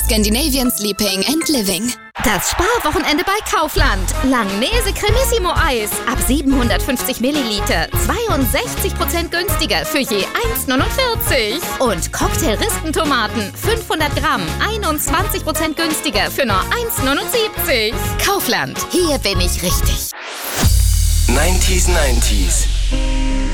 Scandinavian Sleeping and Living. Das Sparwochenende bei Kaufland. Langnese Cremissimo Eis ab 750 Milliliter. 62% günstiger für je 1,49. Und Cocktail-Rispentomaten 500 Gramm. 21% günstiger für nur 1,79. Kaufland. Hier bin ich richtig. 90s.